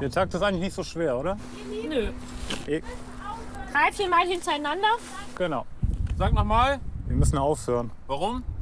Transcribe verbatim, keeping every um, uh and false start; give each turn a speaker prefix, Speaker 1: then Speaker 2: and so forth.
Speaker 1: Der Takt ist eigentlich nicht so schwer, oder?
Speaker 2: Nö.
Speaker 1: Eh,
Speaker 2: Drei, vier Mal hintereinander.
Speaker 1: genau.
Speaker 3: Sag noch mal.
Speaker 1: Wir müssen aufhören.
Speaker 3: Warum?